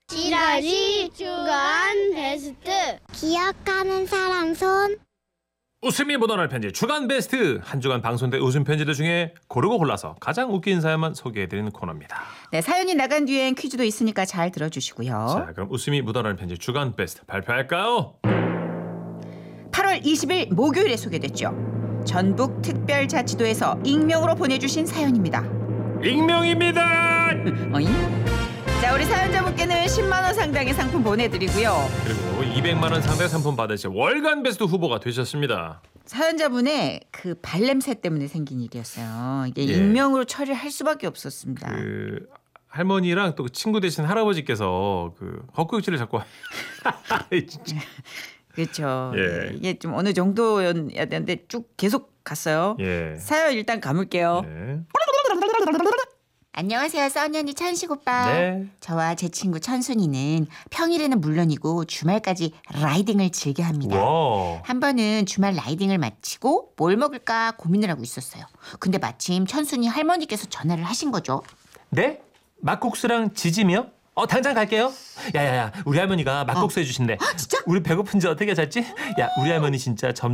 지라시 주간 베스트. 기억하는 사람 손. 웃음이 묻어날 편지 주간 베스트. 한 주간 방송된 웃음 편지들 중에 고르고 골라서 가장 웃긴 사연만 소개해드리는 코너입니다. 네, 사연이 나간 뒤엔 퀴즈도 있으니까 잘 들어주시고요. 자, 그럼 웃음이 묻어날 편지 주간 베스트 발표할까요? 8월 20일 목요일에 소개됐죠. 전북특별자치도에서 익명으로 보내주신 사연입니다. 익명입니다. 어잉? 자, 우리 사연자분께는 10만 원 상당의 상품 보내드리고요. 그리고 200만 원 상당의 상품 받으실 월간 베스트 후보가 되셨습니다. 사연자분의 그 발냄새 때문에 생긴 일이었어요. 이게 예. 익명으로 처리할 수밖에 없었습니다. 그 할머니랑 또 그 친구 되신 할아버지께서 그 헛구역질을 자꾸 진짜. 그렇죠. 예. 이게 좀 어느 정도여야 되는데 쭉 계속 갔어요. 예. 사연 일단 감을게요. 네. 안녕하세요, 써니언니 천식 오빠. 네. 저와 제 친구 천순이는 평일에는 물론이고 주말까지 라이딩을 즐겨 합니다. 와. 한 번은 주말 라이딩을 마치고 뭘 먹을까 고민을 하고 있었어요. 근데 마침 천순이 할머니께서 전화를 하신 거죠. 네? 막국수랑 지짐이요? 당장 갈게요. 야야야, 우리 할머니가 막국수 해주신대. 진짜? 우리 배고픈지 어떻게 잤지? 야, 우리 할머니 진짜